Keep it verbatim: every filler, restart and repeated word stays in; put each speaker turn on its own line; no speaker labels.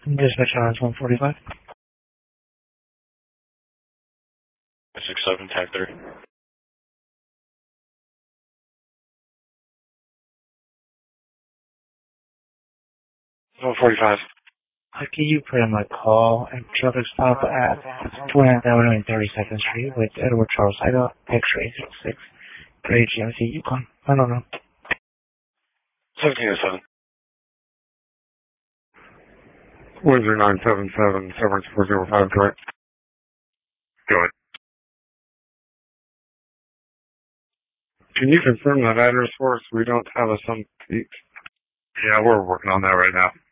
Dispatch on one forty-five.
six seven, tag three. one forty-five.
Uh, can you put in my call and traffic stop at twenty-ninth Avenue and thirty-second Street with Edward Charles Idaho, X-ray zero six, grade G M C Yukon. I don't know.
seventeen oh seven.
Windsor nine seven seven, Severance four zero five, correct? Go ahead. Can you confirm that address for us? We don't have a some. Yeah, we're working on that right now.